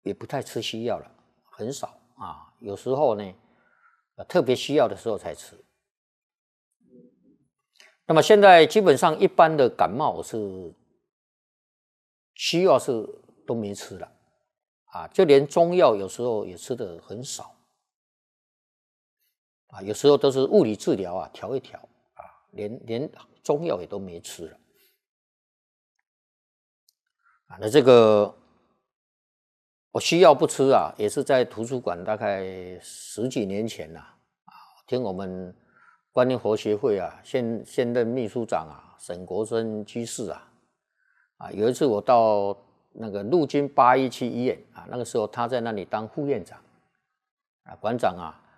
也不太吃西药了，很少啊。有时候呢，特别需要的时候才吃。那么现在基本上一般的感冒是西药是都没吃了啊，就连中药有时候也吃的很少啊，有时候都是物理治疗啊，调一调啊，连中药也都没吃了啊。那这个我西药不吃啊，也是在图书馆大概10几年前啦啊，听我们观念佛协会啊现任秘书长啊沈国珍居士啊，有一次我到那个陆军817医院啊，那个时候他在那里当副院长啊，馆长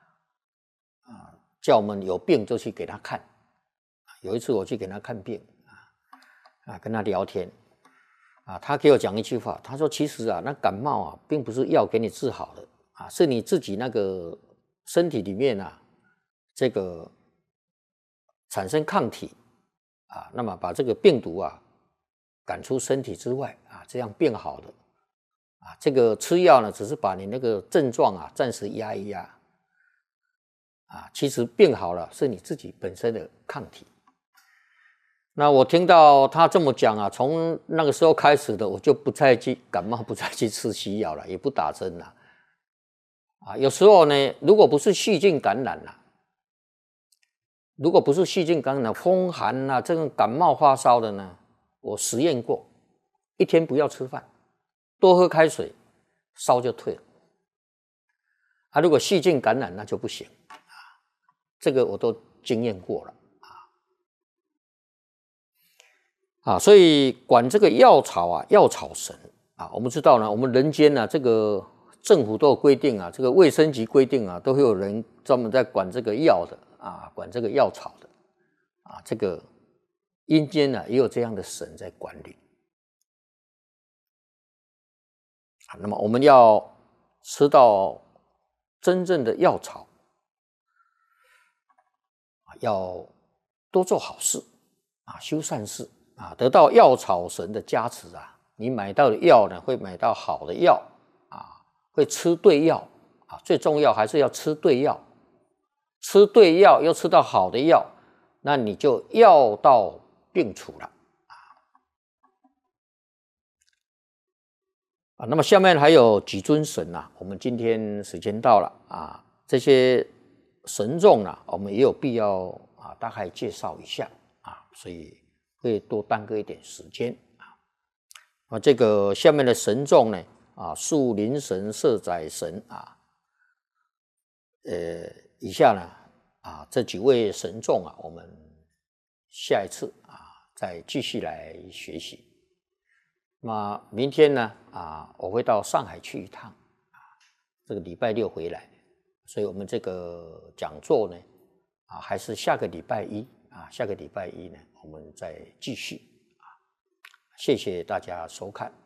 叫我们有病就去给他看。有一次我去给他看病跟他聊天啊，他给我讲一句话，他说其实那感冒并不是药给你治好的啊，是你自己那个身体里面这个产生抗体啊，那么把这个病毒赶出身体之外啊，这样变好的啊。这个吃药呢，只是把你那个症状暂时压一压啊，其实病好了是你自己本身的抗体。那我听到他这么讲从那个时候开始的，我就不再去感冒，不再去吃西药了，也不打针了啊。有时候呢，如果不是细菌感染如果不是细菌感染风寒这种感冒发烧的呢，我实验过，一天不要吃饭，多喝开水，烧就退了如果细菌感染那就不行这个我都经验过了所以管这个药草药草神我们知道呢，我们人间这个政府都有规定这个卫生局规定都会有人专门在管这个药的管这个药草的这个阴间也有这样的神在管理那么我们要吃到真正的药草要多做好事修善事得到药草神的加持你买到的药呢会买到好的药会吃对药最重要还是要吃对药，吃对药又吃到好的药，那你就药到病除了那么下面还有几尊神我们今天时间到了这些神众我们也有必要大概介绍一下所以会多耽搁一点时间这个下面的神众呢树林神、社宅神以下呢这几位神众我们下一次再继续来学习。那明天呢我会到上海去一趟这个礼拜6回来，所以我们这个讲座呢还是下个礼拜一下个礼拜一呢我们再继续谢谢大家收看。